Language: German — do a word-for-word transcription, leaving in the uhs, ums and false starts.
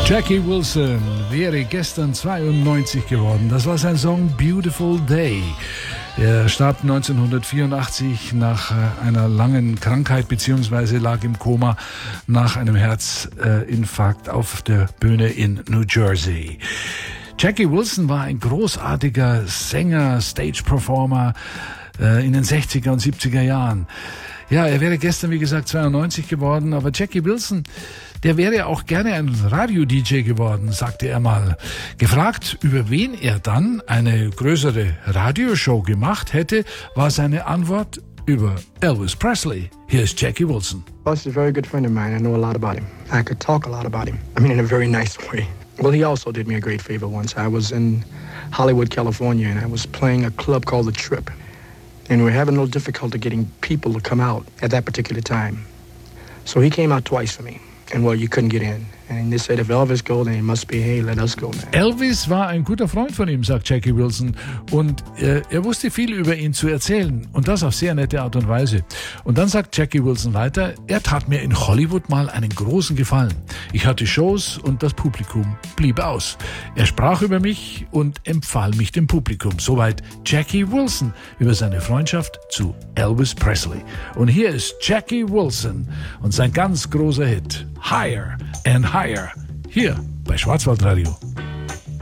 Jackie Wilson wäre gestern zweiundneunzig geworden. Das war sein Song Beautiful Day. Er starb neunzehnhundertvierundachtzig nach einer langen Krankheit bzw. lag im Koma nach einem Herzinfarkt auf der Bühne in New Jersey. Jackie Wilson war ein großartiger Sänger, Stage-Performer äh, in den sechziger und siebziger Jahren. Ja, er wäre gestern, wie gesagt, zweiundneunzig geworden, aber Jackie Wilson, der wäre auch gerne ein Radio-D J geworden, sagte er mal. Gefragt, über wen er dann eine größere Radioshow gemacht hätte, war seine Antwort über Elvis Presley. Hier ist Jackie Wilson. Elvis is a very good friend of mine. I know a lot about him. I could talk a lot about him. I mean, in a very nice way. Well, he also did me a great favor once. I was in Hollywood, California, and I was playing a club called The Trip. And we were having a little difficulty getting people to come out at that particular time. So he came out twice for me. And well, you couldn't get in. And they said, if Elvis goes, then it must be, hey, let us go, man. Elvis war ein guter Freund von ihm, sagt Jackie Wilson. Und äh, er wusste viel über ihn zu erzählen. Und das auf sehr nette Art und Weise. Und dann sagt Jackie Wilson weiter, er tat mir in Hollywood mal einen großen Gefallen. Ich hatte Shows und das Publikum blieb aus. Er sprach über mich und empfahl mich dem Publikum. Soweit Jackie Wilson über seine Freundschaft zu Elvis Presley. Und hier ist Jackie Wilson und sein ganz großer Hit, Higher and Higher, hier bei Schwarzwaldradio.